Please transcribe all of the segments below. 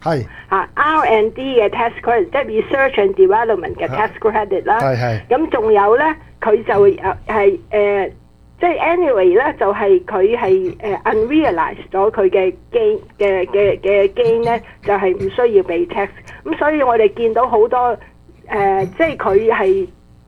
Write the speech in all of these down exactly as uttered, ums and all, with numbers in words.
係啊 R and D 嘅 tax credit，即係 research and development 嘅 tax credit 啦。 係係。 咁仲有咧，佢就誒係誒，即係 anyway 咧，就係佢係誒 unrealized 咗佢嘅 gain 嘅嘅嘅 gain 咧，就係唔需要俾 tax。咁所以我哋見到好多誒、呃，即係佢係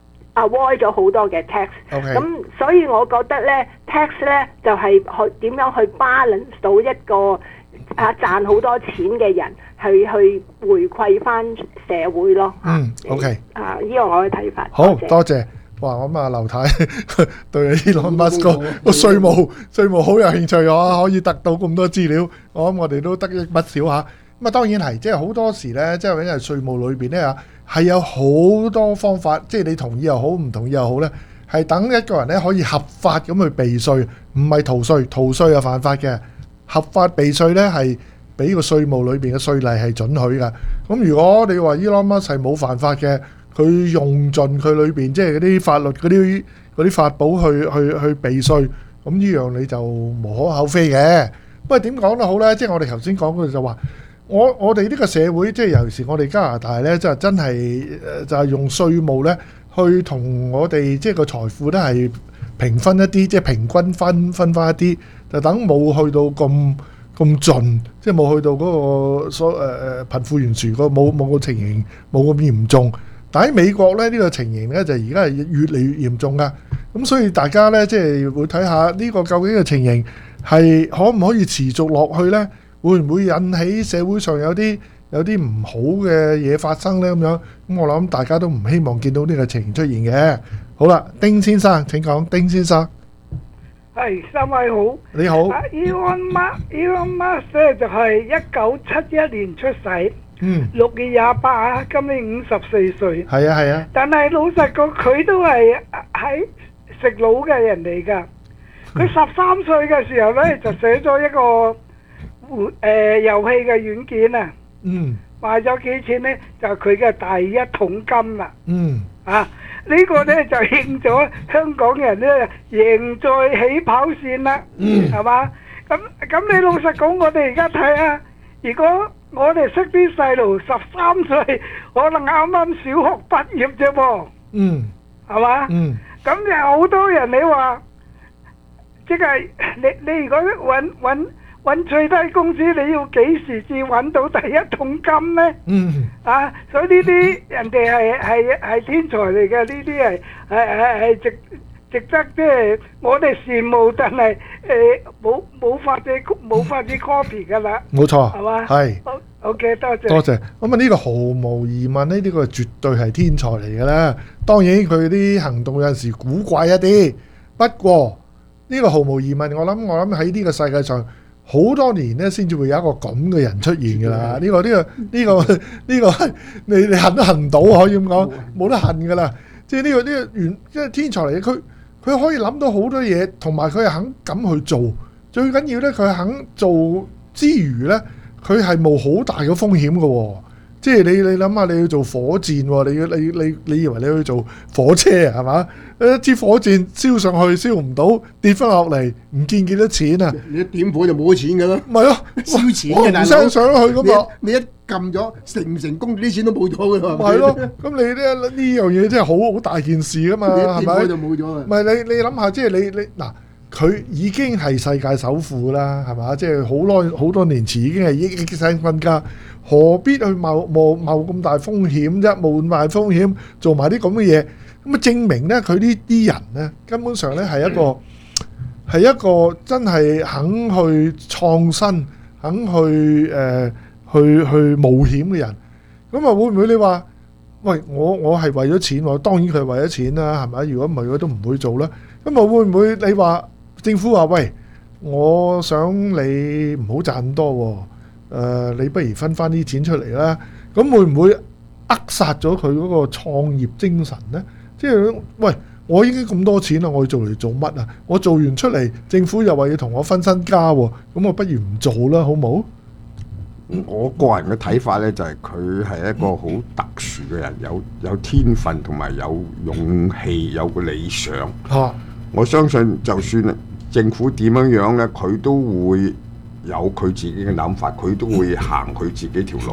avoid 咗好多嘅 tax。 OK。 咁所以我覺得咧 tax 咧就係去點樣去 balance 到一個啊賺好多錢嘅人，去去回饋翻社會咯。 嗯 ，OK。 啊，呢個我嘅睇法。 好多謝。哇！咁啊，劉太對 Elon Musk 個個稅務稅務好有興趣啊，可以得到咁多資料，我諗我哋都得益不少嚇。咁啊，當然係，即係好多時咧，即係因為稅務裏邊咧嚇係有好多方法，即係你同意又好，唔同意又好咧，係等一個人咧可以合法咁去避稅，唔係逃稅，逃稅係犯法嘅。合法避稅咧係俾個稅務裏邊嘅稅例係准許嘅。咁如果你話 Elon Musk 係冇犯法嘅，佢用盡佢裏邊即係嗰啲法律嗰啲嗰啲法寶去去去避稅，咁呢樣你就無可厚非嘅。不過點講都好咧，即係我哋頭先講嘅就話，我我哋呢個社會即係尤其是我哋加拿大咧，就真係誒就係用稅務咧去同我哋即係個財富咧係平分一啲，即係平均分分翻一啲，就等冇去到咁咁盡，即係冇去到嗰個所誒誒貧富懸殊個冇冇個情形冇咁嚴重。但喺美國咧，呢個情形咧就而家係越嚟越嚴重噶。咁所以大家咧即係會睇下呢個究竟嘅情形係可唔可以持續落去咧？會唔會引起社會上有啲有啲唔好嘅嘢發生咧？咁樣咁我諗大家都唔希望見到呢個情形出現嘅。好啦，丁先生請講，丁先生。 係，三位好。 你好。 Elon Musk Elon Musk 咧就係一九七一年出世。 嗯， 六月廿八啊，今年五十四歲。 係啊係啊。 但係老實講，佢都係喺食腦嘅人嚟㗎。佢十三歲嘅時候咧，就寫咗一個誒遊戲嘅軟件啊。 嗯。 賣咗幾錢咧？就係佢嘅第一桶金啦。 嗯。 啊，呢個咧就應咗香港人咧贏在起跑線啦。 嗯。 係嘛？咁咁你老實講，我哋而家睇下，如果我哋識啲細路十三歲，可能啱啱小學畢業啫噃。嗯。係嘛？嗯。咁有好多人你話，即係你你如果揾揾揾最低工資，你要幾時至揾到第一桶金呢？嗯。啊，所以呢啲人哋係係係天才嚟嘅，呢啲係係係係值值得即係我哋羨慕，但係誒冇冇法子冇法子 copy 㗎啦。 冇錯。 係嘛？ 係。 好 OK， 多謝。 多謝。咁啊，呢個毫無疑問呢，呢個絕對係天才嚟嘅啦。當然佢啲行動有陣時古怪一啲，不過呢個毫無疑問，我諗我諗喺呢個世界上好多年咧，先至會有一個咁嘅人出現㗎啦。呢個呢個呢個呢個你你恨都恨唔到，可以咁講，冇得恨㗎啦。即係呢個呢個原即係天才嚟嘅，佢佢可以諗到好多嘢，同埋佢係肯咁去做。最緊要咧，佢肯做之餘咧，佢係冒好大嘅風險嘅喎。即係你你諗下，你要做火箭喎，你要你你你以為你去做火車啊？係嘛？一支火箭燒上去燒唔到，跌翻落嚟，唔見幾多錢啊！ 你一點火就冇錢㗎啦。 唔係咯， 燒錢嘅大佬。 上上去咁啊！ 你一撳咗成唔成功，啲錢都冇咗㗎啦。 係咯，咁你咧呢樣嘢真係好好大件事㗎嘛？係咪？ 一點火就冇咗啊！ 唔係你你諗下，即係你你嗱。佢已經係世界首富啦，係嘛？即係好耐好多年前已經係億億聲身家，何必去冒冒冒咁大風險啫？冒咁大風險做埋啲咁嘅嘢，咁啊證明咧佢呢啲人咧根本上咧係一個係一個真係肯去創新、肯去誒、呃、去去冒險嘅人。咁啊會唔會你話喂我我係為咗錢喎？當然佢係為咗錢啦，係咪？如果唔係佢都唔會做啦。咁啊會唔會你話？政府話：喂，我想你唔好賺咁多喎、呃，你不如分翻啲錢出嚟啦。咁會唔會扼殺咗佢嗰個創業精神呢？即係喂，我已經咁多錢啦，我要做嚟做乜啊？我做完出嚟，政府又話要同我分身家喎，咁我不如唔做啦，好冇？ 我個人嘅睇法呢，就係佢係一個好特殊嘅人，有有天分同埋有勇氣，有個理想。嚇、啊！我相信就算政府點樣樣咧，佢都會有佢自己嘅諗法，佢都會行佢自己條路